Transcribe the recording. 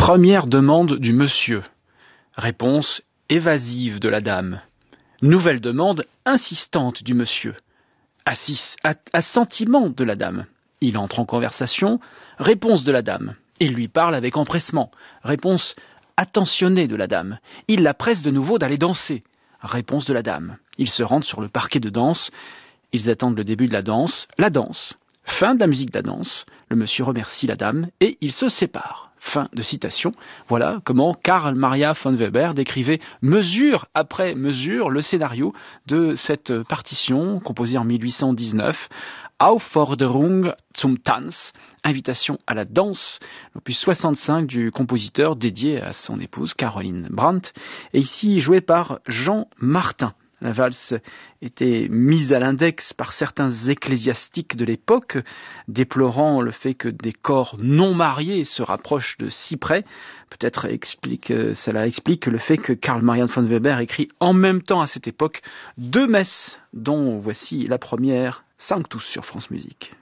Première demande du monsieur. Réponse évasive de la dame. Nouvelle demande insistante du monsieur. Assentiment de la dame. Il entre en conversation. Réponse de la dame. Il lui parle avec empressement. Réponse attentionnée de la dame. Il la presse de nouveau d'aller danser. Réponse de la dame. Ils se rendent sur le parquet de danse. Ils attendent le début de la danse. La danse. Fin de la musique de la danse. Le monsieur remercie la dame et ils se séparent. Fin de citation. Voilà comment Karl Maria von Weber décrivait mesure après mesure le scénario de cette partition composée en 1819. Aufforderung zum Tanz, invitation à la danse, l'opus 65 du compositeur dédié à son épouse Caroline Brandt, et ici joué par Jean Martin. La valse était mise à l'index par certains ecclésiastiques de l'époque, déplorant le fait que des corps non mariés se rapprochent de si près. Peut-être cela explique le fait que Karl Maria von Weber écrit en même temps à cette époque 2 messes, dont voici la première, Sanctus sur France Musique.